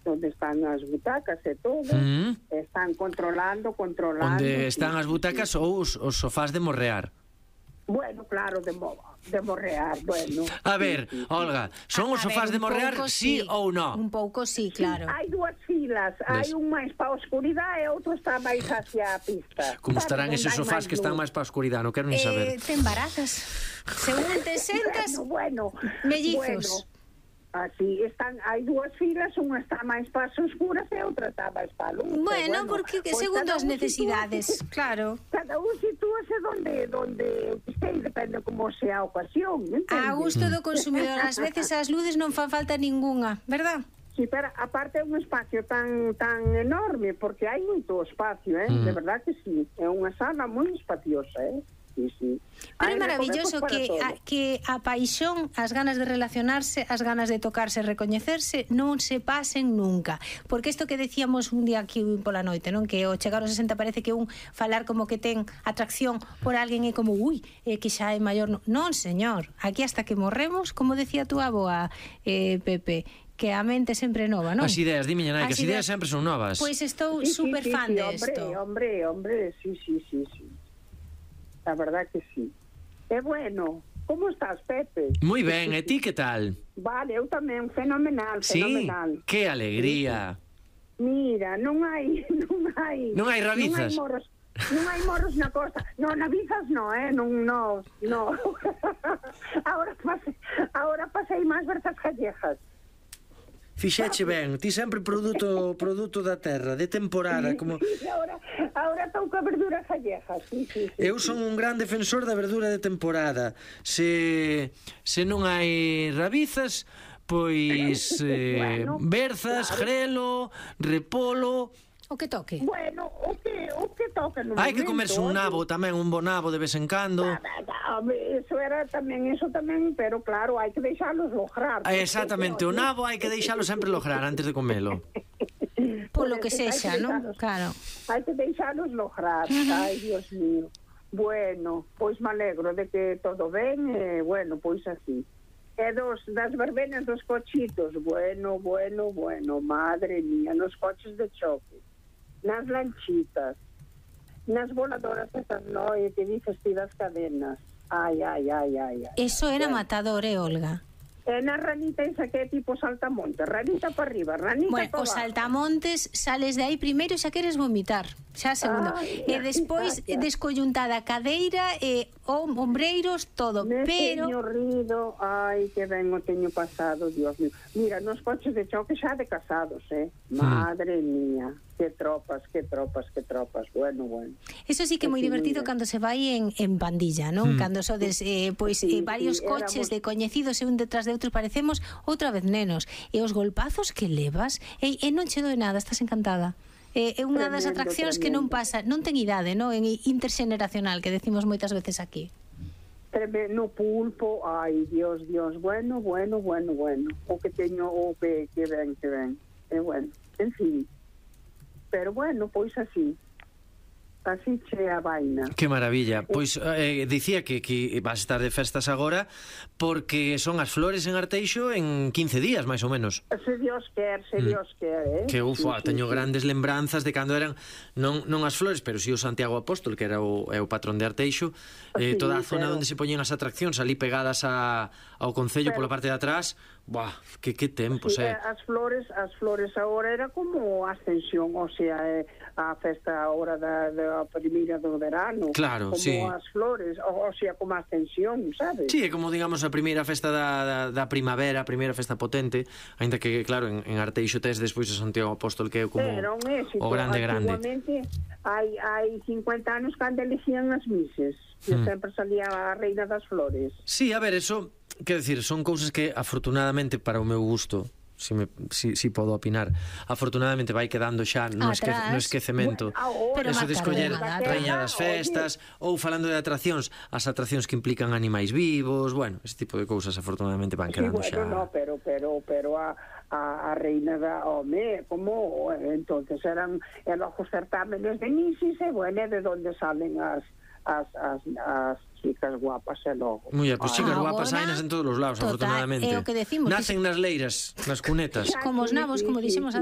onde están as butacas e todo, están controlando. Onde están as butacas ou os sofás de morrear. Bueno, claro, de morrear, bueno. A ver, Olga, son os sofás de morrear, sí ou non? Un pouco sí, claro. Hai dúas filas, hai un máis para a oscuridade e outro está máis hacia a pista. Como estarán esos sofás que están máis para a oscuridade? Non quero nin saber. Te embarazas. Según te sentas, bueno, mellizos. Así están, hai dúas filas, unha está máis para as oscuras e outra está máis para a luz. Bueno, porque pues segundo as necesidades, claro. Cada un sitúase donde este, depende como sea a ocasión, entende? A gusto do consumidor, ás veces as luces non fan falta ningunha, verdad? Sí, pero aparte é un espacio tan enorme, porque hai moito espacio, de verdad que sí. É unha sala moi espaciosa, Sí. Pero é maravilloso que a paixón, as ganas de relacionarse, as ganas de tocarse, recoñecerse, non se pasen nunca. Porque isto que decíamos un día aquí pola noite, non? Que ao chegar aos 60 parece que un falar como que ten atracción por alguén é como, que xa é maior. Non, señor, aquí hasta que morremos, como decía tú avoa, Pepe, que a mente sempre nova, non? As ideas, dime, nai, que as ideas sempre son novas. Pois estou super fan de isto. Hombre, sí. La verdad que sí. Bueno, como estás, Pepe? Moi ben, e ti que tal? Vale, eu tamén, fenomenal. Sí, que alegría. Mira, non hai rabizas. Non hai moros na costa. Non, navizas no. Ahora pasei máis versas callejas. Fixeche ben, ti sempre produto da terra, de temporada, como... Sí, ahora touca verdura calleja, sí. Eu son un gran defensor da verdura de temporada. Se non hai rabizas, pois berzas, grelo, repolo... O que toque. Bueno, o que toque no momento. Hai que comerse un nabo tamén, un bo nabo de vez en cando. Eso tamén, pero claro, hai que deixalos lograr. Exactamente, o nabo hai que deixalo sempre lograr antes de comelo. Polo que sexa, non? Claro. Hai que deixalos lograr. Ai, Dios mío. Bueno, pois me alegro de que todo ben, bueno, pois así. E das verbenas dos cochitos, bueno, madre mía, nos coches de choque, nas lanchitas, nas voladoras estas noie que dices ti das cadenas. Ai. Eso era matador, Olga? E na ranita esa que é tipo saltamontes, ranita para arriba, ranita para abajo. Os saltamontes sales de aí primeiro xa queres vomitar, xa segundo. E despois descoyuntada a cadeira e ombreiros, todo, pero... Teño rido, ai, que ben o teño pasado, Dios mío. Mira, nos coches de choque xa de casados, Madre mía. Que tropas, bueno. Eso sí que é moi divertido cando se vai en pandilla, non? Cando sodes varios coches de coñecidos e un detrás de outro, parecemos outra vez nenos. E os golpazos que levas, e non che doe nada, estás encantada. É unha das atraccións que non pasa, non ten idade, non? En interxeneracional, que decimos moitas veces aquí. No pulpo, ai, Dios, bueno. O que teño, que ben. Bueno, en fin. Pero bueno, pois así che a vaina. Que maravilla. Pois dicía que vas estar de festas agora porque son as flores en Arteixo en 15 días, máis ou menos. Se Dios quer, Que teño grandes lembranzas de cando eran non as flores, pero si o Santiago Apóstol, que era o patrón de Arteixo, toda a zona onde se poñen as atraccións ali pegadas ao concello pola parte de atrás. Buah, que tempos, As flores agora era como a Ascensión, o sea, a festa agora da primeira do verano. Claro, como sí. As flores, o sea, como a Ascensión, sabes? Sí, é como, digamos, a primeira festa da primavera, a primeira festa potente, aínda que, claro, en Arteixo tes despois de Santiago Apóstol, que é como o grande. Antiguamente, hai 50 anos cando elegían as mises, e sempre salía a reina das flores. Sí, a ver, eso... Quero dicir, son cousas que afortunadamente para o meu gusto, si podo opinar, afortunadamente vai quedando xa no esquecemento. Eso de escoller Raíña das Festas, ou falando de atraccións, as atraccións que implican animais vivos, bueno, ese tipo de cousas afortunadamente van quedando xa. Pero a reina da como entonces eran os certámenes de misis, e bueno, de onde salen as chicas guapas e logo. Pues chicas guapas hainas en todos os lados, afortunadamente. É o que decimos. Nacen nas leiras, nas cunetas. Como os nabos, como dixemos